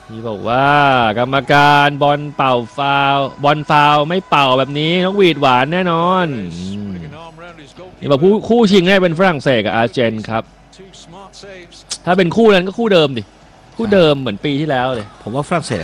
นี่บอกว่ากรรมการบอลเป่าฟาวบอลฟาวไม่เป่าแบบนี้นกหวีดหวานแน่นอนนี่บอกคู่ชิงให้เป็นฝรั่งเศสกับอาร์เจนครับถ้าเป็นคู่นั้นก็คู่เดิมดิคู่เดิมเหมือนปีที่แล้วเลยผมว่าฝรั่งเศส